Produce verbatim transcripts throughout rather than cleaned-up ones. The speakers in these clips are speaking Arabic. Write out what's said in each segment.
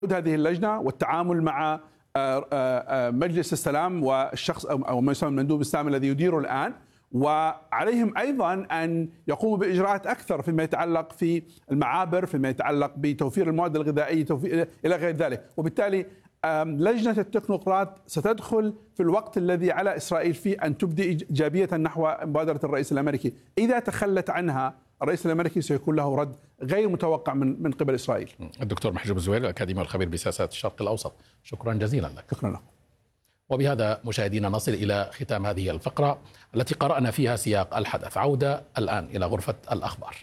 هذه اللجنة والتعامل مع مجلس السلام والشخص أو ما يسمى المندوب السامي الذي يديره الآن، وعليهم أيضا أن يقوموا بإجراءات أكثر فيما يتعلق في المعابر، فيما يتعلق بتوفير المواد الغذائية توفير إلى غير ذلك. وبالتالي لجنة التكنوقراط ستدخل في الوقت الذي على إسرائيل فيه أن تبدي إيجابية نحو مبادرة الرئيس الأمريكي. إذا تخلت عنها الرئيس الأمريكي سيكون له رد غير متوقع من من قبل إسرائيل. الدكتور محجوب الزويري الأكاديمي والخبير بسياسات الشرق الأوسط، شكرا جزيلا لك. شكرا لك. وبهذا مشاهدينا نصل إلى ختام هذه الفقرة التي قرأنا فيها سياق الحدث. عودة الآن إلى غرفة الأخبار.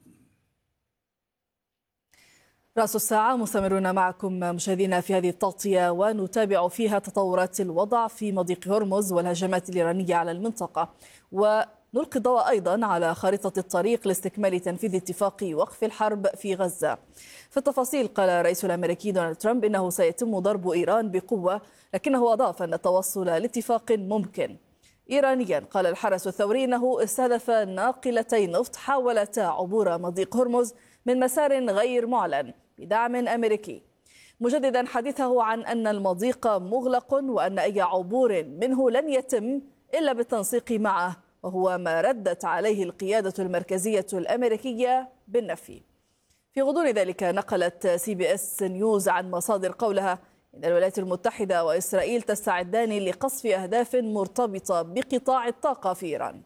رأس الساعة مستمرون معكم مشاهدينا في هذه التغطية، ونتابع فيها تطورات الوضع في مضيق هرمز والهجمات الإيرانية على المنطقة، ونلقي الضوء أيضا على خارطة الطريق لاستكمال تنفيذ اتفاق وقف الحرب في غزة. في التفاصيل قال الرئيس الأمريكي دونالد ترامب إنه سيتم ضرب إيران بقوة، لكنه أضاف أن التوصل لاتفاق ممكن. إيرانيا قال الحرس الثوري إنه استهدف ناقلتي نفط حاولتا عبور مضيق هرمز من مسار غير معلن بدعم أمريكي، مجددا حديثه عن أن المضيق مغلق وأن أي عبور منه لن يتم إلا بالتنسيق معه، وهو ما ردت عليه القيادة المركزية الأمريكية بالنفي. في غضون ذلك نقلت سي بي اس نيوز عن مصادر قولها إن الولايات المتحدة وإسرائيل تستعدان لقصف أهداف مرتبطة بقطاع الطاقة في إيران.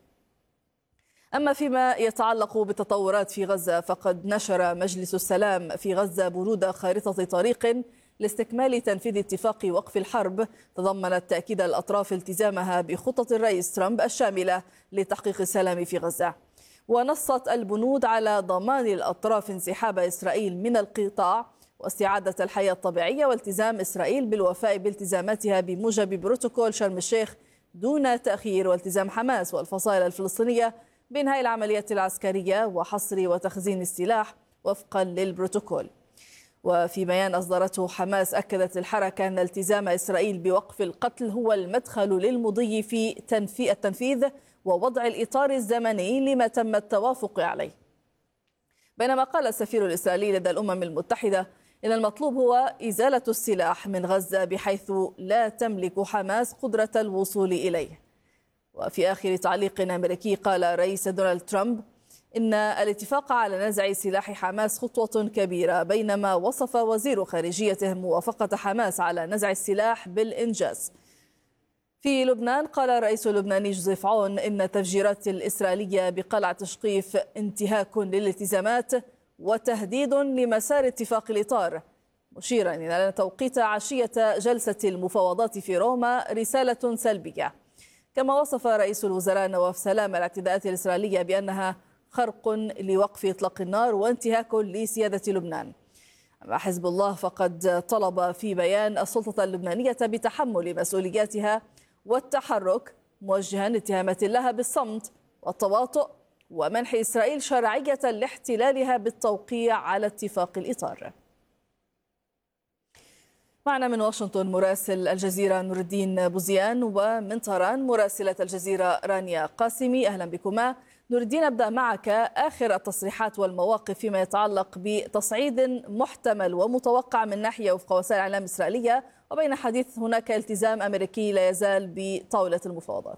أما فيما يتعلق بالتطورات في غزة، فقد نشر مجلس السلام في غزة بنود خارطة طريق لاستكمال تنفيذ اتفاق وقف الحرب تضمنت تأكيد الأطراف التزامها بخطة الرئيس ترامب الشاملة لتحقيق السلام في غزة. ونصت البنود على ضمان الأطراف انسحاب إسرائيل من القطاع واستعادة الحياة الطبيعية، والتزام إسرائيل بالوفاء بالتزاماتها بموجب بروتوكول شرم الشيخ دون تأخير، والتزام حماس والفصائل الفلسطينية بإنهاء العمليات العسكرية وحصر وتخزين السلاح وفقا للبروتوكول. وفي بيان أصدرته حماس، أكدت الحركة أن التزام إسرائيل بوقف القتل هو المدخل للمضي في التنفيذ ووضع الإطار الزمني لما تم التوافق عليه. بينما قال السفير الإسرائيلي لدى الأمم المتحدة إن المطلوب هو إزالة السلاح من غزة بحيث لا تملك حماس قدرة الوصول إليه. وفي آخر تعليق أمريكي قال الرئيس دونالد ترامب إن الاتفاق على نزع سلاح حماس خطوة كبيرة، بينما وصف وزير خارجيته موافقة حماس على نزع السلاح بالإنجاز. في لبنان قال الرئيس اللبناني جوزيف عون إن التفجيرات الإسرائيلية بقلعة شقيف انتهاك للالتزامات وتهديد لمسار اتفاق الإطار، مشيرا إلى أن توقيت عشية جلسة المفاوضات في روما رسالة سلبية. كما وصف رئيس الوزراء نواف سلام الاعتداءات الإسرائيلية بأنها خرق لوقف إطلاق النار وانتهاك لسيادة لبنان. أما حزب الله فقد طلب في بيان السلطة اللبنانية بتحمل مسؤولياتها والتحرك، موجها اتهامات لها بالصمت والتواطؤ ومنح إسرائيل شرعية لاحتلالها بالتوقيع على اتفاق الإطار. معنا من واشنطن مراسل الجزيرة نور الدين بوزيان، ومن طهران مراسلة الجزيرة رانيا قاسمي. أهلا بكما. نور الدين، أبدأ معك آخر التصريحات والمواقف فيما يتعلق بتصعيد محتمل ومتوقع من ناحية وفق وسائل الإعلام الإسرائيلية، وبين حديث هناك التزام أمريكي لا يزال بطاولة المفاوضات.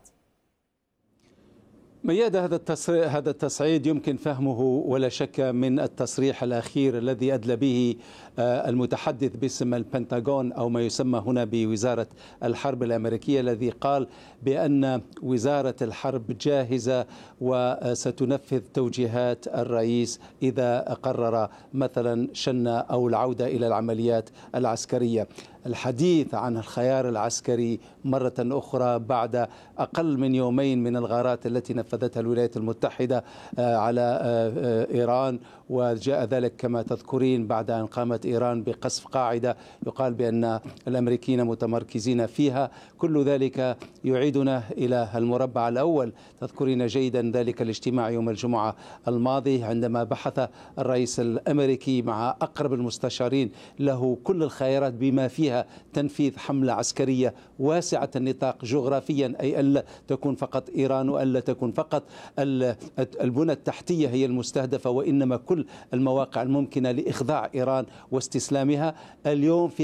ميادة، هذا هذا التصعيد يمكن فهمه ولا شك من التصريح الأخير الذي أدلى به المتحدث باسم البنتاغون أو ما يسمى هنا بوزارة الحرب الأمريكية، الذي قال بأن وزارة الحرب جاهزة وستنفذ توجيهات الرئيس إذا قرر مثلا شن أو العودة إلى العمليات العسكرية. الحديث عن الخيار العسكري مرة أخرى بعد أقل من يومين من الغارات التي نفذتها الولايات المتحدة على إيران، وجاء ذلك كما تذكرين بعد أن قامت إيران بقصف قاعدة يقال بأن الأمريكيين متمركزين فيها. كل ذلك يعيدنا إلى المربع الأول. تذكرين جيدا ذلك الاجتماع يوم الجمعة الماضي عندما بحث الرئيس الأمريكي مع أقرب المستشارين له كل الخيارات بما فيها بها تنفيذ حملة عسكرية واسعة النطاق جغرافيا، أي ألا تكون فقط إيران وألا تكون فقط البنى التحتية هي المستهدفة، وإنما كل المواقع الممكنة لإخضاع إيران واستسلامها. اليوم في